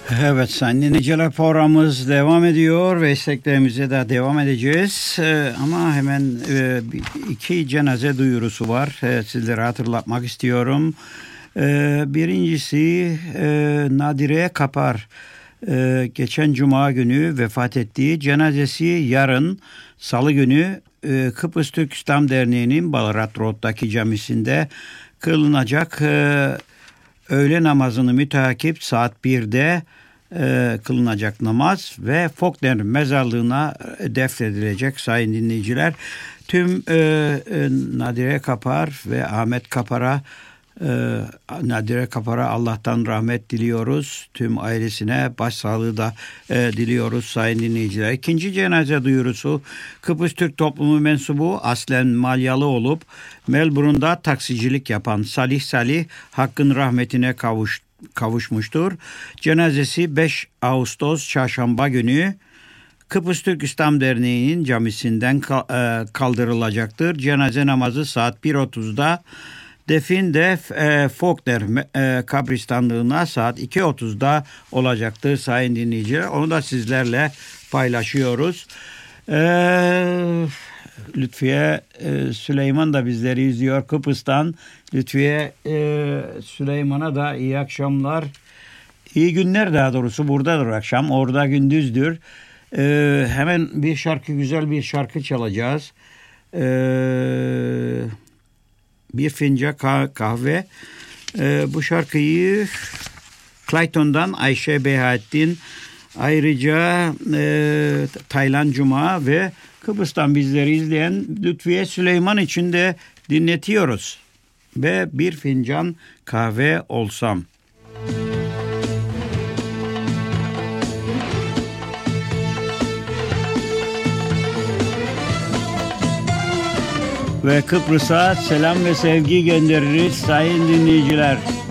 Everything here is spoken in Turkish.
Evet, Sayın Dinleyiciler, programımız devam ediyor ve isteklerimize de devam edeceğiz. Ama hemen iki cenaze duyurusu var. Sizlere hatırlatmak istiyorum. Birincisi Nadire Kapar. Geçen Cuma günü vefat ettiği, cenazesi yarın Salı günü Kıbrıs Türk İslam Derneği'nin Ballarat Road'daki camisinde kılınacak. Öğle namazını müteakip saat 1'de kılınacak namaz ve Faulkner mezarlığına defnedilecek sayın dinleyiciler. Tüm Nadire Kapar ve Ahmet Kapar'a Nadire Kapar'a Allah'tan rahmet diliyoruz. Tüm ailesine başsağlığı da diliyoruz sayın dinleyiciler. İkinci cenaze duyurusu, Kıbrıs Türk Toplumu mensubu aslen Malyalı olup Melbourne'da taksicilik yapan Salih Hakk'ın rahmetine kavuşmuştur. Cenazesi 5 Ağustos Çarşamba günü Kıbrıs Türk İslam Derneği'nin camisinden kaldırılacaktır. Cenaze namazı saat 1.30'da, defin de Faulkner kabristanlığına saat 2.30'da olacaktır sayın dinleyiciler. Onu da sizlerle paylaşıyoruz. Lütfiye Süleyman da bizleri izliyor Kıbrıs'tan. Lütfiye Süleyman'a da iyi akşamlar. İyi günler, daha doğrusu buradadır akşam. Orada gündüzdür. Hemen güzel bir şarkı çalacağız. Bir fincan kahve. Bu şarkıyı Clayton'dan Ayşe Behaettin, ayrıca Taylan Cuma ve Kıbrıs'tan bizleri izleyen Lütfiye Süleyman için de dinletiyoruz. Ve bir fincan kahve olsam. Ve Kıbrıs'a selam ve sevgi göndeririz sayın dinleyiciler.